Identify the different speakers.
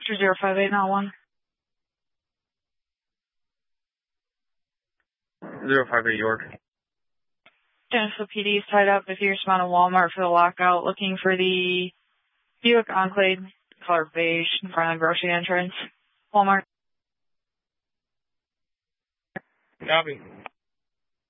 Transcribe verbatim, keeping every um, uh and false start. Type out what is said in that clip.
Speaker 1: two zero five eight, not one.
Speaker 2: zero five eight York.
Speaker 1: Dennisville P D is tied up with Fierce Mountain Walmart for the lockout, looking for the Buick Enclave, color beige, in front of the grocery entrance. Walmart.
Speaker 2: Copy.